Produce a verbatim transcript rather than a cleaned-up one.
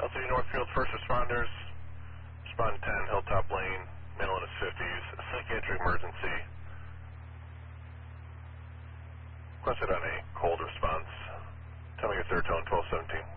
L three Northfield, first responders, respond ten, Hilltop Lane, male in his fifties, psychiatric emergency. Requested on a cold response. Tell me your third tone, twelve seventeen.